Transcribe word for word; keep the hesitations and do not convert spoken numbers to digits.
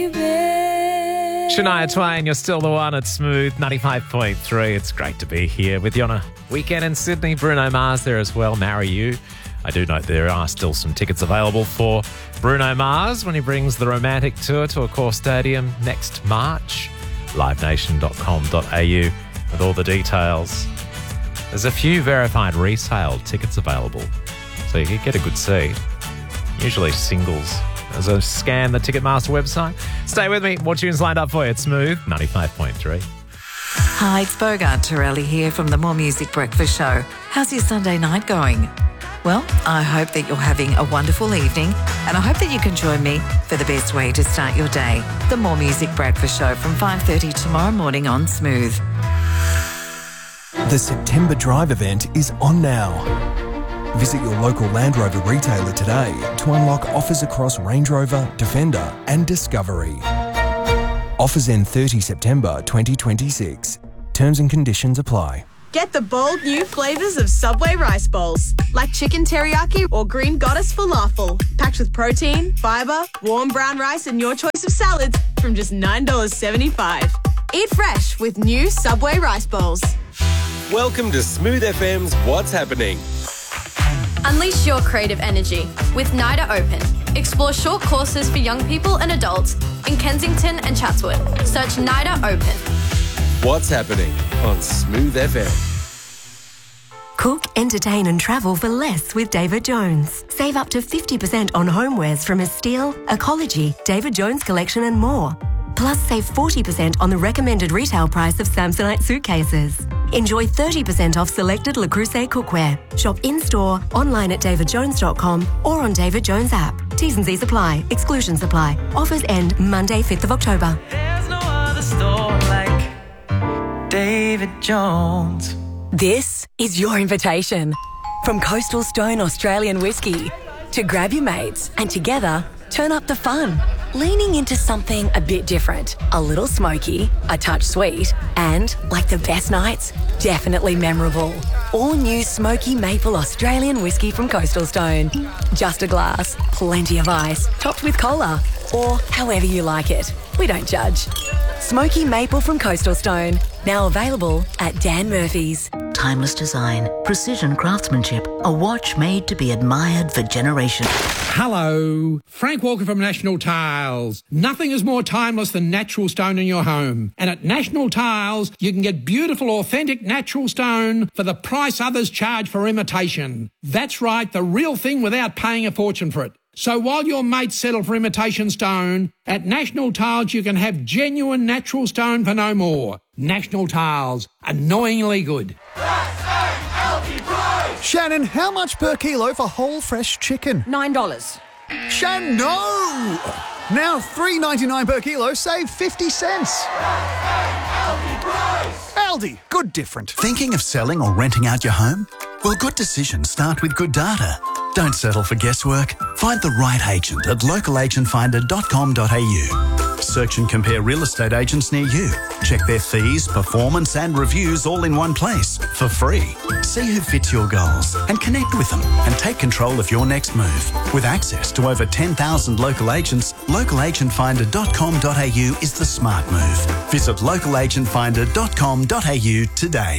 Shania Twain, you're still the one at Smooth ninety-five point three. It's great to be here with you on a weekend in Sydney. Bruno Mars there as well, Marry You. I do note there are still some tickets available for Bruno Mars when he brings the Romantic Tour to Accor Stadium next March. live nation dot com dot a u with all the details. There's a few verified resale tickets available, so you can get a good seat. Usually singles. As I scan the Ticketmaster website. Stay with me. More tunes lined up for you. It's Smooth ninety-five point three. Hi, it's Bogart Torelli here from the More Music Breakfast Show. How's your Sunday night going? Well, I hope that you're having a wonderful evening, and I hope that you can join me for the best way to start your day. The More Music Breakfast Show from five thirty tomorrow morning on Smooth. The September Drive event is on now. Visit your local Land Rover retailer today to unlock offers across Range Rover, Defender and Discovery. Offers end thirtieth September twenty twenty-six. Terms and conditions apply. Get the bold new flavours of Subway rice bowls, like chicken teriyaki or green goddess falafel, packed with protein, fibre, warm brown rice and your choice of salads from just nine dollars seventy-five. Eat fresh with new Subway rice bowls. Welcome to Smooth F M's What's Happening. Unleash your creative energy with NIDA Open. Explore short courses for young people and adults in Kensington and Chatswood. Search NIDA Open. What's Happening on Smooth F M. Cook, entertain and travel for less with David Jones. Save up to fifty percent on homewares from Estelle, Ecology, David Jones Collection and more. Plus save forty percent on the recommended retail price of Samsonite suitcases. Enjoy thirty percent off selected Le Creuset cookware. Shop in-store, online at david jones dot com or on David Jones app. T's and C's apply. Exclusions apply. Offers end Monday, fifth of October. There's no other store like David Jones. This is your invitation. From Coastal Stone Australian Whiskey to grab your mates and together turn up the fun. Leaning into something a bit different, a little smoky, a touch sweet, and, like the best nights, definitely memorable. All new Smoky Maple Australian Whiskey from Coastal Stone. Just a glass, plenty of ice, topped with cola, or however you like it. We don't judge. Smoky Maple from Coastal Stone, now available at Dan Murphy's. Timeless design, precision craftsmanship, a watch made to be admired for generations. Hello, Frank Walker from National Tiles. Nothing is more timeless than natural stone in your home. And at National Tiles, you can get beautiful, authentic natural stone for the price others charge for imitation. That's right, the real thing without paying a fortune for it. So while your mates settle for imitation stone, at National Tiles you can have genuine natural stone for no more. National Tiles, annoyingly good. Shannon, how much per kilo for whole fresh chicken? Nine dollars. Shannon, no! Now three ninety-nine per kilo, save fifty cents. Aldi, good different. Thinking of selling or renting out your home? Well, good decisions start with good data. Don't settle for guesswork. Find the right agent at local agent finder dot com dot a u. Search and compare real estate agents near you. Check their fees, performance and reviews all in one place for free. See who fits your goals and connect with them and take control of your next move. With access to over ten thousand local agents, local agent finder dot com dot a u is the smart move. Visit local agent finder dot com dot a u today.